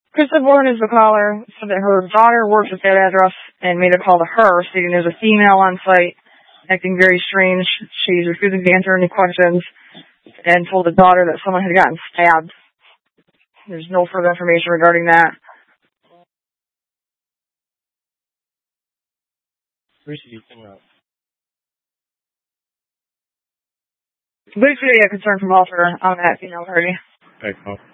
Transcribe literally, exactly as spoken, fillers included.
Krista Bourne is the caller, said that her daughter works at that address and made a call to her, stating there's a female on site acting very strange. She's refusing to answer any questions and told the daughter that someone had gotten stabbed. There's no further information regarding that. Basically, a concern from Walter on that female party. Okay, cool.